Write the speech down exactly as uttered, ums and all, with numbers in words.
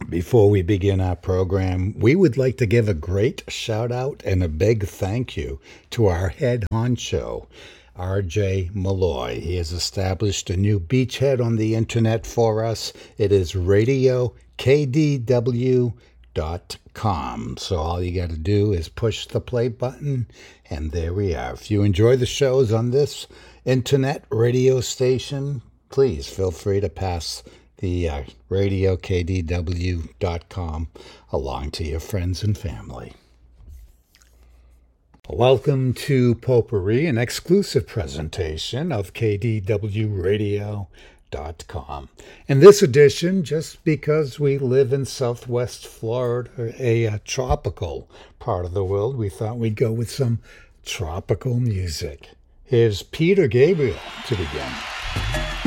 Before we begin our program, we would like to give a great shout out and a big thank you to our head honcho, R J Malloy. He has established a new beachhead on the internet for us. It is radio k d w dot com. So all you got to do is push the play button, and there we are. If you enjoy the shows on this internet radio station, please feel free to pass the uh, radio k d w dot com along to your friends and family. Welcome to Potpourri, an exclusive presentation of k d w radio dot com. In this edition, just because we live in Southwest Florida, a, a tropical part of the world, we thought we'd go with some tropical music. Here's Peter Gabriel to begin.